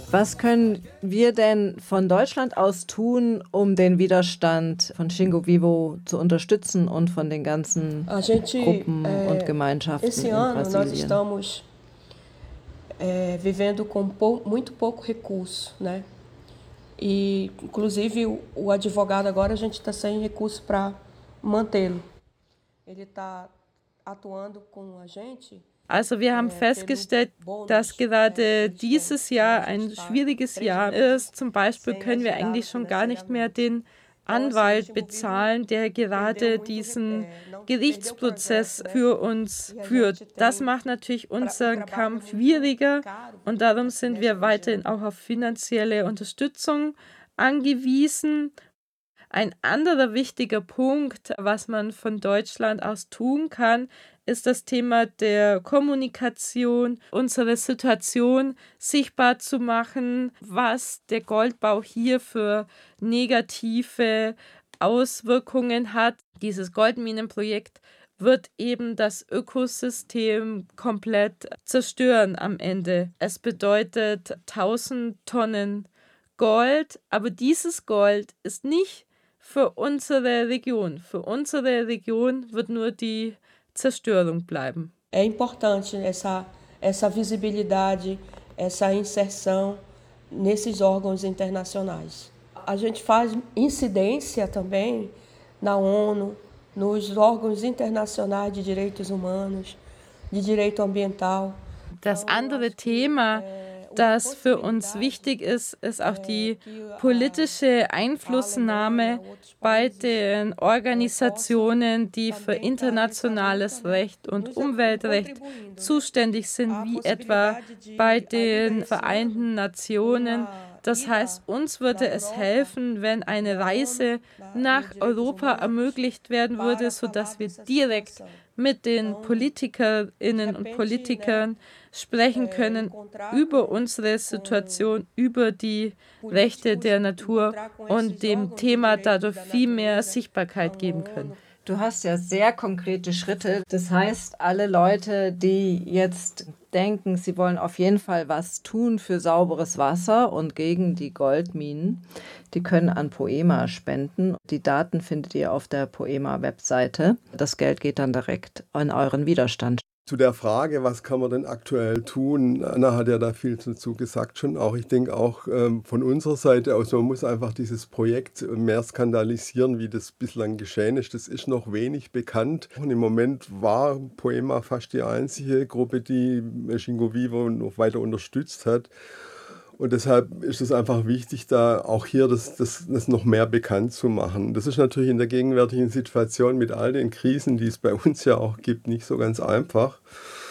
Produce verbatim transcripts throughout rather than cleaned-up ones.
Was können wir denn von Deutschland aus tun, um den Widerstand von Xingu Vivo zu unterstützen und von den ganzen Gruppen und Gemeinschaften in Brasilien? Nós estamos é, vivendo com pou, muito pouco recurso, né? E, inclusive, o, o advogado agora a gente está sem recurso para mantê-lo. Ele está atuando com a gente. Also wir haben festgestellt, dass gerade dieses Jahr ein schwieriges Jahr ist. Zum Beispiel können wir eigentlich schon gar nicht mehr den Anwalt bezahlen, der gerade diesen Gerichtsprozess für uns führt. Das macht natürlich unseren Kampf schwieriger und darum sind wir weiterhin auch auf finanzielle Unterstützung angewiesen. Ein anderer wichtiger Punkt, was man von Deutschland aus tun kann, ist das Thema der Kommunikation, unsere Situation sichtbar zu machen, was der Goldbau hier für negative Auswirkungen hat. Dieses Goldminenprojekt wird eben das Ökosystem komplett zerstören am Ende. Es bedeutet tausend Tonnen Gold, aber dieses Gold ist nicht für unsere Region. Für unsere Region wird nur die Zerstörung bleiben. É importante essa, essa visibilidade, essa inserção nesses órgãos internacionais. A gente faz incidência também na ONU, nos órgãos internacionais de direitos humanos, de direito ambiental. Das andere Thema, das für uns wichtig ist, ist auch die politische Einflussnahme bei den Organisationen, die für internationales Recht und Umweltrecht zuständig sind, wie etwa bei den Vereinten Nationen. Das heißt, uns würde es helfen, wenn eine Reise nach Europa ermöglicht werden würde, sodass wir direkt mit den Politikerinnen und Politikern sprechen können über unsere Situation, über die Rechte der Natur und dem Thema dadurch viel mehr Sichtbarkeit geben können. Du hast ja sehr konkrete Schritte. Das heißt, alle Leute, die jetzt denken, sie wollen auf jeden Fall was tun für sauberes Wasser und gegen die Goldminen, die können an Poema spenden. Die Daten findet ihr auf der Poema-Webseite. Das Geld geht dann direkt an euren Widerstand. Zu der Frage, was kann man denn aktuell tun? Anna hat ja da viel dazu gesagt schon auch. Ich denke auch ähm, von unserer Seite aus, man muss einfach dieses Projekt mehr skandalisieren, wie das bislang geschehen ist. Das ist noch wenig bekannt. Und im Moment war Poema fast die einzige Gruppe, die Xingu Vivo noch weiter unterstützt hat. Und deshalb ist es einfach wichtig, da auch hier das, das, das noch mehr bekannt zu machen. Das ist natürlich in der gegenwärtigen Situation mit all den Krisen, die es bei uns ja auch gibt, nicht so ganz einfach.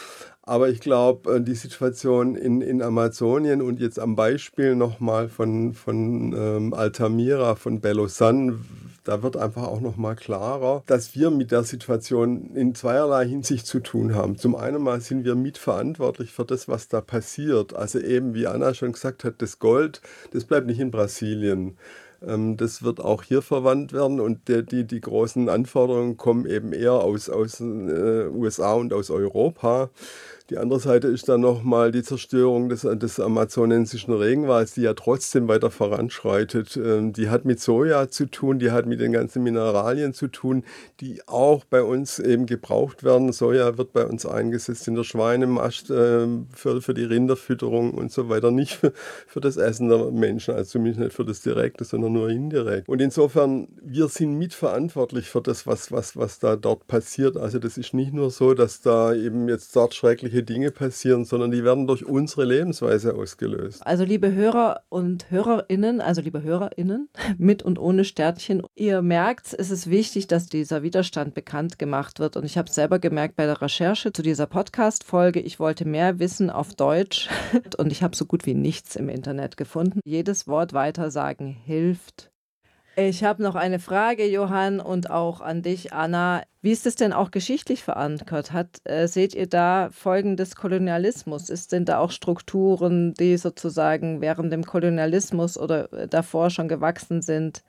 Aber ich glaube, die Situation in, in Amazonien und jetzt am Beispiel nochmal von, von ähm, Altamira, von Belosan, da wird einfach auch nochmal klarer, dass wir mit der Situation in zweierlei Hinsicht zu tun haben. Zum einen mal sind wir mitverantwortlich für das, was da passiert. Also eben, wie Anna schon gesagt hat, das Gold, das bleibt nicht in Brasilien. Das wird auch hier verwandt werden und die, die, die großen Anforderungen kommen eben eher aus, aus den äh, U S A und aus Europa. Die andere Seite ist dann nochmal die Zerstörung des, des amazonensischen Regenwalds, die ja trotzdem weiter voranschreitet. Ähm, die hat mit Soja zu tun, die hat mit den ganzen Mineralien zu tun, die auch bei uns eben gebraucht werden. Soja wird bei uns eingesetzt in der Schweinemast äh, für, für die Rinderfütterung und so weiter, nicht für, für das Essen der Menschen, also zumindest nicht für das Direkte, sondern nur indirekt. Und insofern, wir sind mitverantwortlich für das, was, was, was da dort passiert. Also das ist nicht nur so, dass da eben jetzt dort schreckliche Dinge passieren, sondern die werden durch unsere Lebensweise ausgelöst. Also liebe Hörer und HörerInnen, also liebe HörerInnen mit und ohne Sternchen, ihr merkt, es ist wichtig, dass dieser Widerstand bekannt gemacht wird und ich habe es selber gemerkt bei der Recherche zu dieser Podcast-Folge, ich wollte mehr wissen auf Deutsch und ich habe so gut wie nichts im Internet gefunden. Jedes Wort weitersagen hilft. Ich habe noch eine Frage, Johann, und auch an dich, Anna. Wie ist es denn auch geschichtlich verankert? Hat, äh, seht ihr da Folgen des Kolonialismus? Ist denn da auch Strukturen, die sozusagen während dem Kolonialismus oder äh, davor schon gewachsen sind,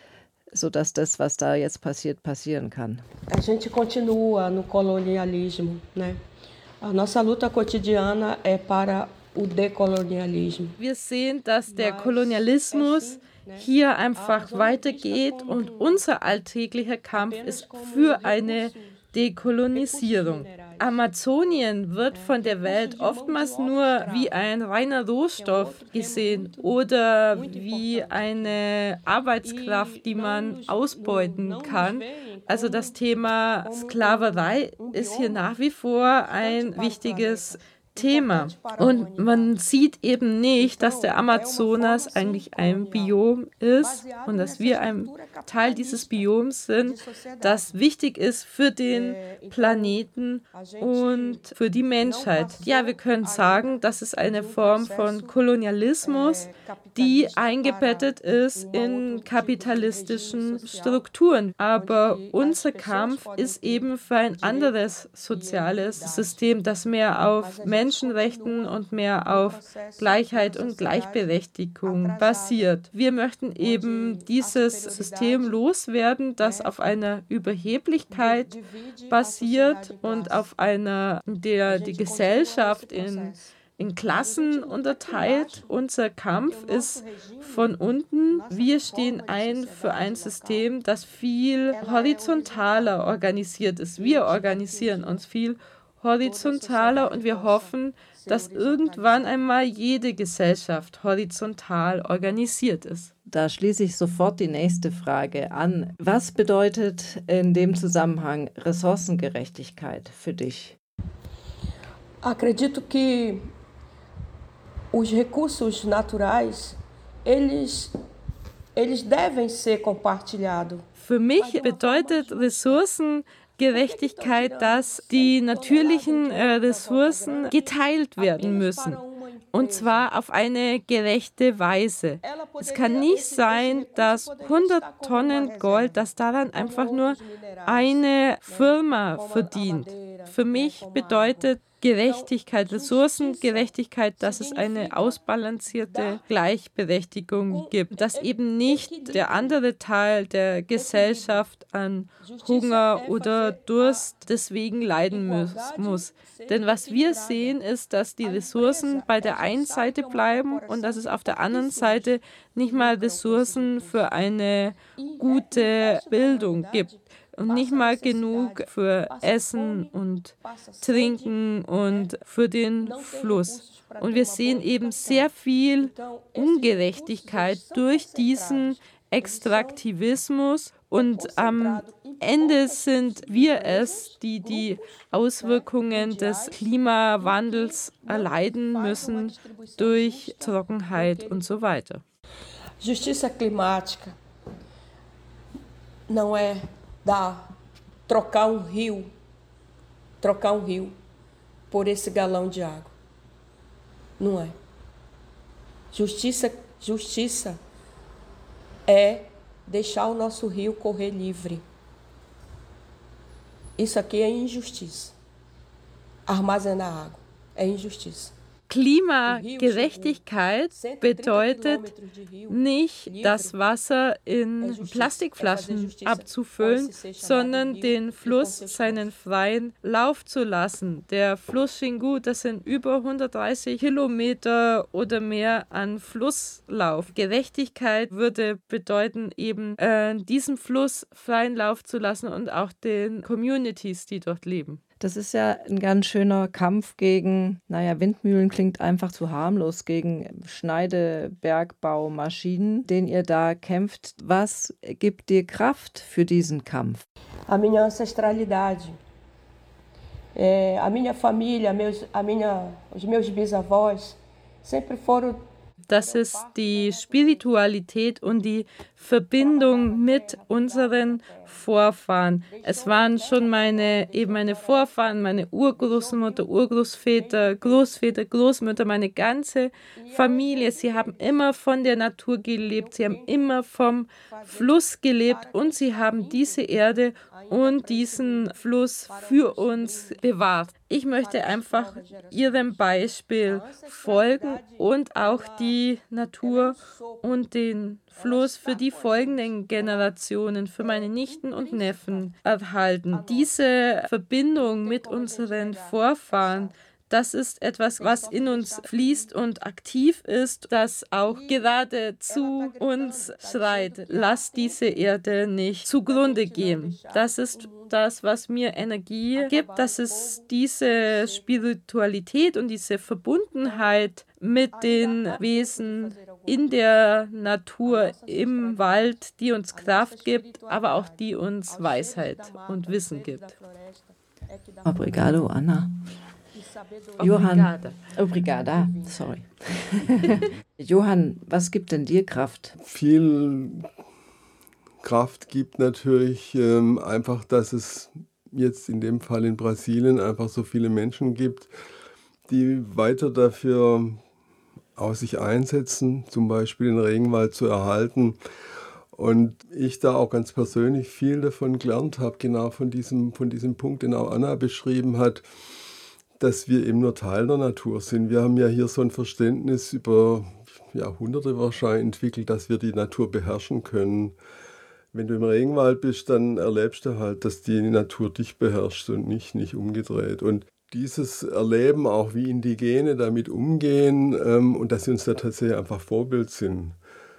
sodass das, was da jetzt passiert, passieren kann? A gente continua no colonialismo, né? A nossa luta cotidiana é para o decolonialismo. Wir sehen, dass der Kolonialismus hier einfach weitergeht und unser alltäglicher Kampf ist für eine Dekolonisierung. Amazonien wird von der Welt oftmals nur wie ein reiner Rohstoff gesehen oder wie eine Arbeitskraft, die man ausbeuten kann. Also das Thema Sklaverei ist hier nach wie vor ein wichtiges Thema. Und man sieht eben nicht, dass der Amazonas eigentlich ein Biom ist und dass wir ein Teil dieses Bioms sind, das wichtig ist für den Planeten und für die Menschheit. Ja, wir können sagen, das ist eine Form von Kolonialismus, die eingebettet ist in kapitalistischen Strukturen. Aber unser Kampf ist eben für ein anderes soziales System, das mehr auf Menschenrechten und mehr auf Gleichheit und Gleichberechtigung basiert. Wir möchten eben dieses System loswerden, das auf einer Überheblichkeit basiert und auf einer, der die Gesellschaft in in Klassen unterteilt. Unser Kampf ist von unten. Wir stehen ein für ein System, das viel horizontaler organisiert ist. Wir organisieren uns viel horizontaler und wir hoffen, dass irgendwann einmal jede Gesellschaft horizontal organisiert ist. Da schließe ich sofort die nächste Frage an. Was bedeutet in dem Zusammenhang Ressourcengerechtigkeit für dich? Acredito que os recursos naturais, eles, eles devem ser compartilhados. Für mich bedeutet Ressourcengerechtigkeit, dass die natürlichen äh, Ressourcen geteilt werden müssen. Und zwar auf eine gerechte Weise. Es kann nicht sein, dass hundert Tonnen Gold, dass daran einfach nur eine Firma verdient. Für mich bedeutet Gerechtigkeit, Ressourcengerechtigkeit, dass es eine ausbalancierte Gleichberechtigung gibt, dass eben nicht der andere Teil der Gesellschaft an Hunger oder Durst deswegen leiden muss. muss. Denn was wir sehen, ist, dass die Ressourcen bei der einen Seite bleiben und dass es auf der anderen Seite nicht mal Ressourcen für eine gute Bildung gibt. Und nicht mal genug für Essen und Trinken und für den Fluss. Und wir sehen eben sehr viel Ungerechtigkeit durch diesen Extraktivismus. Und am Ende sind wir es, die die Auswirkungen des Klimawandels erleiden müssen durch Trockenheit und so weiter. Justiça climática não é dar, trocar um rio, trocar um rio por esse galão de água. Não é. Justiça, justiça é deixar o nosso rio correr livre. Isso aqui é injustiça. Armazenar água é injustiça. Klimagerechtigkeit bedeutet nicht, das Wasser in Plastikflaschen abzufüllen, sondern den Fluss seinen freien Lauf zu lassen. Der Fluss Xingu, das sind über hundertdreißig Kilometer oder mehr an Flusslauf. Gerechtigkeit würde bedeuten, eben äh, diesen Fluss freien Lauf zu lassen und auch den Communities, die dort leben. Das ist ja ein ganz schöner Kampf gegen, naja, Windmühlen klingt einfach zu harmlos, gegen Schneidebergbaumaschinen, den ihr da kämpft. Was gibt dir Kraft für diesen Kampf? A minha ancestralidade, é, a minha família, meus, a minha, os meus bisavós sempre foram. Das ist die Spiritualität und die Verbindung mit unseren Vorfahren. Es waren schon meine, eben meine Vorfahren, meine Urgroßmutter, Urgroßväter, Großväter, Großmütter, meine ganze Familie. Sie haben immer von der Natur gelebt, sie haben immer vom Fluss gelebt und sie haben diese Erde und diesen Fluss für uns bewahrt. Ich möchte einfach ihrem Beispiel folgen und auch die Natur und den Fluss für die folgenden Generationen, für meine Nichten und Neffen erhalten. Diese Verbindung mit unseren Vorfahren, Das ist etwas, was in uns fließt und aktiv ist, das auch gerade zu uns schreit. Lass diese Erde nicht zugrunde gehen. Das ist das, was mir Energie gibt. Das ist diese Spiritualität und diese Verbundenheit mit den Wesen in der Natur, im Wald, die uns Kraft gibt, aber auch die uns Weisheit und Wissen gibt. Obrigado, Anna. Johann, obrigada, sorry. Johann, was gibt denn dir Kraft? Viel Kraft gibt natürlich ähm, einfach, dass es jetzt in dem Fall in Brasilien einfach so viele Menschen gibt, die weiter dafür aus sich einsetzen, zum Beispiel den Regenwald zu erhalten. Und ich da auch ganz persönlich viel davon gelernt habe, genau von diesem, von diesem Punkt, den auch Anna beschrieben hat, dass wir eben nur Teil der Natur sind. Wir haben ja hier so ein Verständnis über Jahrhunderte wahrscheinlich entwickelt, dass wir die Natur beherrschen können. Wenn du im Regenwald bist, dann erlebst du halt, dass die Natur dich beherrscht und nicht, nicht umgedreht. Und dieses Erleben, auch wie Indigene damit umgehen ähm, und dass sie uns da tatsächlich einfach Vorbild sind,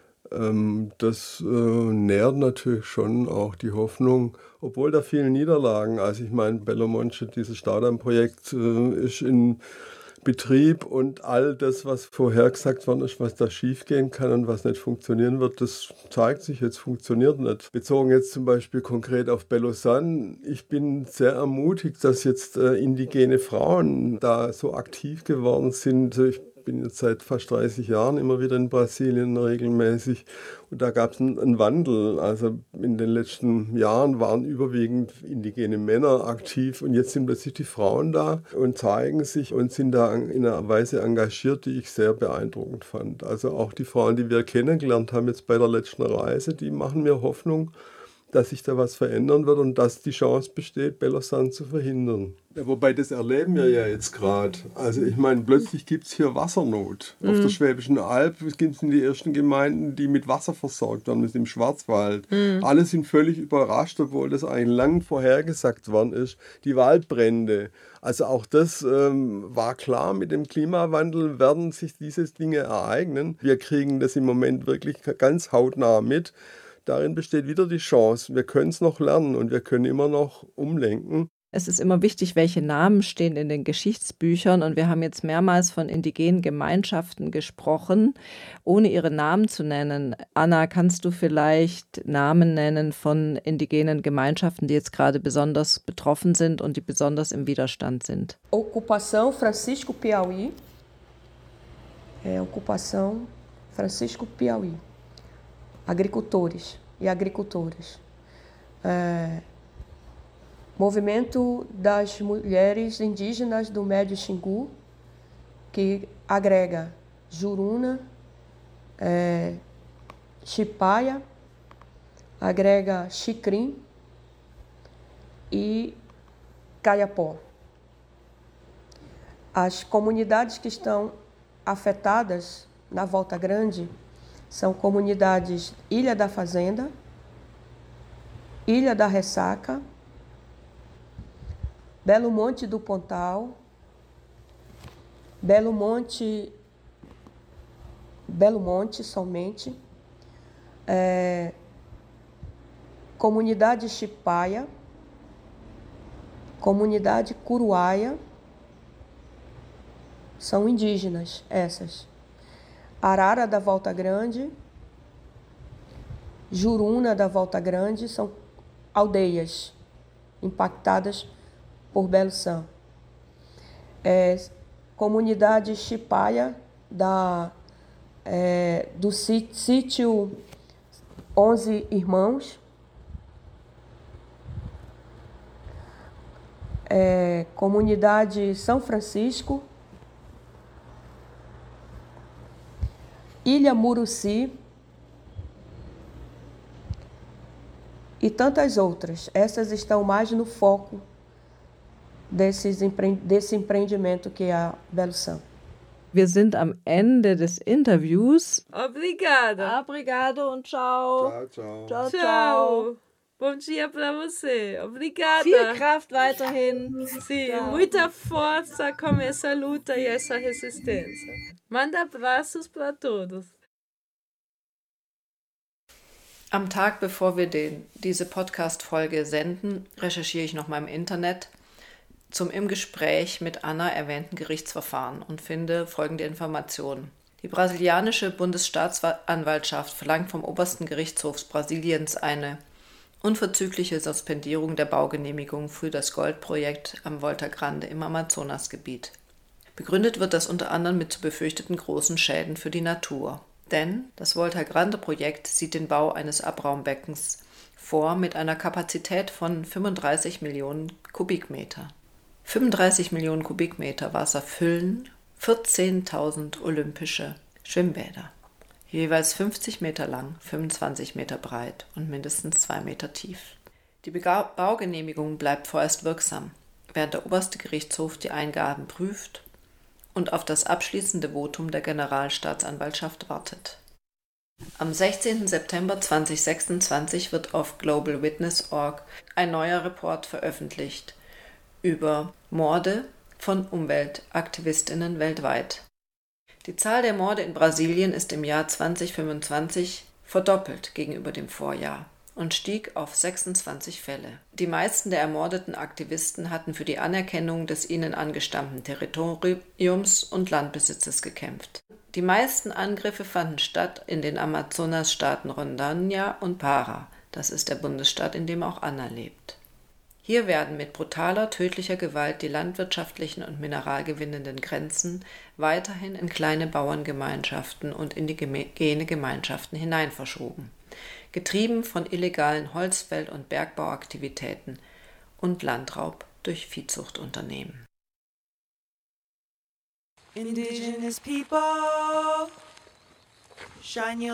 ähm, das äh, nährt natürlich schon auch die Hoffnung, obwohl da viele Niederlagen, also ich meine, Belo Monte, dieses Staudamm-Projekt äh, ist in Betrieb und all das, was vorher gesagt worden ist, was da schiefgehen kann und was nicht funktionieren wird, das zeigt sich jetzt, funktioniert nicht. Bezogen jetzt zum Beispiel konkret auf Belo San, ich bin sehr ermutigt, dass jetzt äh, indigene Frauen da so aktiv geworden sind. Ich bin jetzt seit fast dreißig Jahren immer wieder in Brasilien regelmäßig und da gab es einen, einen Wandel. Also in den letzten Jahren waren überwiegend indigene Männer aktiv und jetzt sind plötzlich die Frauen da und zeigen sich und sind da in einer Weise engagiert, die ich sehr beeindruckend fand. Also auch die Frauen, die wir kennengelernt haben jetzt bei der letzten Reise, die machen mir Hoffnung, dass sich da was verändern wird und dass die Chance besteht, Belo San zu verhindern. Ja, wobei, das erleben wir ja jetzt gerade. Also ich meine, plötzlich gibt es hier Wassernot. Mhm. Auf der Schwäbischen Alb gibt es die ersten Gemeinden, die mit Wasser versorgt werden, mit dem Schwarzwald. Mhm. Alle sind völlig überrascht, obwohl das eigentlich lang vorhergesagt worden ist. Die Waldbrände. Also auch das ähm, war klar, mit dem Klimawandel werden sich diese Dinge ereignen. Wir kriegen das im Moment wirklich ganz hautnah mit. Darin besteht wieder die Chance. Wir können es noch lernen und wir können immer noch umlenken. Es ist immer wichtig, welche Namen stehen in den Geschichtsbüchern. Und wir haben jetzt mehrmals von indigenen Gemeinschaften gesprochen, ohne ihre Namen zu nennen. Anna, kannst du vielleicht Namen nennen von indigenen Gemeinschaften, die jetzt gerade besonders betroffen sind und die besonders im Widerstand sind? Ocupação Francisco Piauí. É, Ocupação Francisco Piauí. Agricultores e agricultoras. É, movimento das mulheres indígenas do Médio Xingu, que agrega Juruna, é, Chipaia, agrega Xicrim e Caiapó. As comunidades que estão afetadas na Volta Grande são comunidades Ilha da Fazenda, Ilha da Ressaca, Belo Monte do Pontal, Belo Monte, Belo Monte somente, é, comunidade Chipaia, comunidade Curuaia, são indígenas essas. Arara da Volta Grande, Juruna da Volta Grande, são aldeias impactadas por Belo San. É, comunidade Chipaia da, é, do sítio Onze Irmãos, é, comunidade São Francisco, Ilha Muruci e tantas outras. Essas estão mais no foco desses, desse empreendimento que é a Belo San. Wir sind am Ende des Interviews. Obrigado. Obrigado und ciao. Ciao, ciao. Ciao, ciao. Ciao. Bom dia pra você. Obrigada. Viel Kraft weiterhin. Sim, muita força com essa luta e essa resistência. Manda abraços para todos. Am Tag, bevor wir den, diese Podcast-Folge senden, recherchiere ich nochmal im Internet zum im Gespräch mit Anna erwähnten Gerichtsverfahren und finde folgende Informationen. Die brasilianische Bundesstaatsanwaltschaft verlangt vom obersten Gerichtshof Brasiliens eine unverzügliche Suspendierung der Baugenehmigung für das Goldprojekt am Volta Grande im Amazonasgebiet. Begründet wird das unter anderem mit zu befürchteten großen Schäden für die Natur. Denn das Volta Grande-Projekt sieht den Bau eines Abraumbeckens vor mit einer Kapazität von fünfunddreißig Millionen Kubikmeter. fünfunddreißig Millionen Kubikmeter Wasser füllen vierzehntausend olympische Schwimmbäder. Jeweils fünfzig Meter lang, fünfundzwanzig Meter breit und mindestens zwei Meter tief. Die Bega- Baugenehmigung bleibt vorerst wirksam, während der oberste Gerichtshof die Eingaben prüft und auf das abschließende Votum der Generalstaatsanwaltschaft wartet. Am sechzehnten September zweitausendsechsundzwanzig wird auf global witness punkt org ein neuer Report veröffentlicht über Morde von Umweltaktivistinnen weltweit. Die Zahl der Morde in Brasilien ist im Jahr zweitausendfünfundzwanzig verdoppelt gegenüber dem Vorjahr und stieg auf sechsundzwanzig Fälle. Die meisten der ermordeten Aktivisten hatten für die Anerkennung des ihnen angestammten Territoriums und Landbesitzes gekämpft. Die meisten Angriffe fanden statt in den Amazonasstaaten Rondônia und Pará, das ist der Bundesstaat, in dem auch Anna lebt. Hier werden mit brutaler, tödlicher Gewalt die landwirtschaftlichen und mineralgewinnenden Grenzen weiterhin in kleine Bauerngemeinschaften und indigene Gemeinschaften hinein verschoben, getrieben von illegalen Holzfäll- und Bergbauaktivitäten und Landraub durch Viehzuchtunternehmen. Indigenous people, shine your